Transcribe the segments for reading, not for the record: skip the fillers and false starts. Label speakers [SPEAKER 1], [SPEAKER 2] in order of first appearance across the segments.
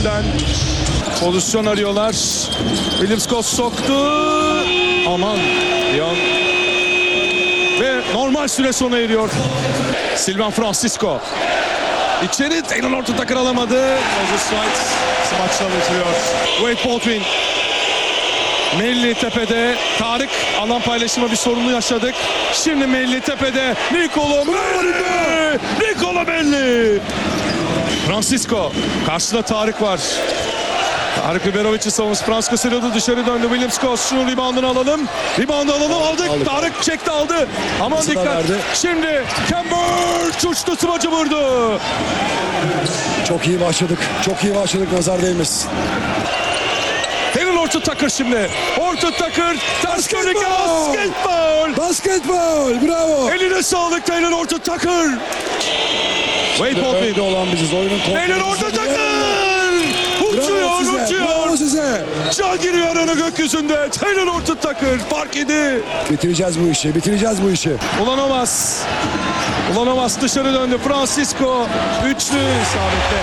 [SPEAKER 1] Bölümden pozisyon arıyorlar. Williams soktu. Aman. Leon. Ve normal süre sona eriyor. Silvan Francisco. İçeri Taylor Horton Tucker alamadı. Moses White maçla bitiriyor. Wade Baldwin. Melli Tepe'de Tarık alan paylaşımı bir sorunu yaşadık. Şimdi Melli Tepe'de Nicolo Melli. Nicolo Melli. Francisco. Karşıda Tarık var. Tarık Biberovic'i savunması. Francisco sıyrıldı, dışarı döndü. Williams Kos. Şunun reboundını alalım. Reboundu alalım. Aldık. Tarık çekti, aldı. Aman
[SPEAKER 2] Nasıl
[SPEAKER 1] dikkat.
[SPEAKER 2] verdi?
[SPEAKER 1] Şimdi Cambridge uçtu, smacı vurdu.
[SPEAKER 2] Çok iyi başladık. Çok iyi başladık. Nazar değmesin.
[SPEAKER 1] Taylor Horton Tucker şimdi. Horton Tucker. Ters köşe basketbol.
[SPEAKER 2] Basketbol. Bravo.
[SPEAKER 1] Eline sağlık Taylor Horton Tucker. Wade Baldwin.
[SPEAKER 2] Önde olan biziz. Oyunun kontrolü.
[SPEAKER 1] Taylor Horton Tucker.
[SPEAKER 2] Bravo
[SPEAKER 1] Uçuyor,
[SPEAKER 2] size.
[SPEAKER 1] uçuyor.
[SPEAKER 2] Bravo size.
[SPEAKER 1] Can giriyor arana gökyüzünde. Taylor Horton Tucker fark yedi.
[SPEAKER 2] Bitireceğiz bu işi. Bitireceğiz bu işi.
[SPEAKER 1] Ulanovas dışarı döndü. Francisco üçlü isabette.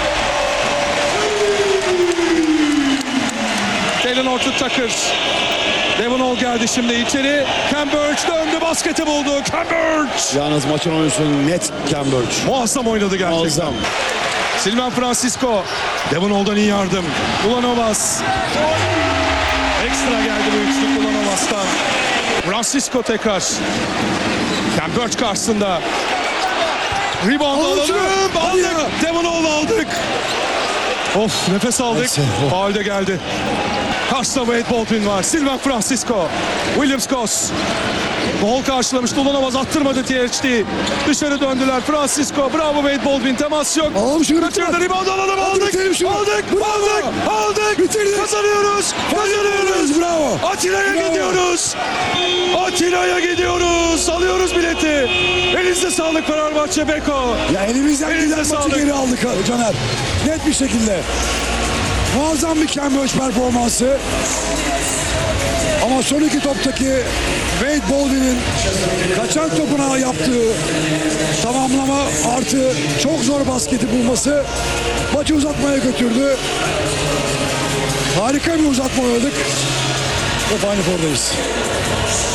[SPEAKER 1] Taylor Horton Tucker. Devon Hall geldi şimdi içeri. Cambridge döndü, basketi buldu. Cambridge.
[SPEAKER 2] Yalnız maçın oyuncusu net Cambridge.
[SPEAKER 1] Muazzam oynadı gerçekten.
[SPEAKER 2] Muazzam.
[SPEAKER 1] Silvan Francisco. Devon Hall'dan iyi yardım. Ulanovas. Ekstra geldi bu üçlük Ulanovas'tan. Francisco tekrar. Cambridge karşısında. Rebound alalım. Aldık. Devon Hall aldık. Of, nefes aldık.
[SPEAKER 2] Neyse, oh.
[SPEAKER 1] Faul de geldi. Karşıda Wade Baldwin var. Silvan Francisco. Williams Kos. Ball karşılamıştı. Ulanovas attırmadı THT. Dışarı döndüler. Francisco. Bravo Wade Baldwin. Temas yok.
[SPEAKER 2] Alalım şunu.
[SPEAKER 1] Kaçırdı. Rebound alalım.
[SPEAKER 2] Hadi
[SPEAKER 1] Aldık.
[SPEAKER 2] bitirelim şunu.
[SPEAKER 1] Aldık.
[SPEAKER 2] Bravo.
[SPEAKER 1] Aldık.
[SPEAKER 2] Bitirdik.
[SPEAKER 1] Kazanıyoruz. Kazanıyoruz.
[SPEAKER 2] Bravo.
[SPEAKER 1] Atilla'ya
[SPEAKER 2] Bravo.
[SPEAKER 1] gidiyoruz. Atilla'ya gidiyoruz. Alıyoruz bileti. Elinizde sağlık Fenerbahçe Beko.
[SPEAKER 2] Ya elimizden
[SPEAKER 1] Elinize
[SPEAKER 2] giden maçı
[SPEAKER 1] sağlık.
[SPEAKER 2] geri aldık Caner. Net bir şekilde. Muazzam bir Cambridge performansı. Ama son iki toptaki Wade Baldwin'in kaçan topuna yaptığı tamamlama artı çok zor basketi bulması maçı uzatmaya götürdü. Harika bir uzatma oynadık ve Final Four'dayız.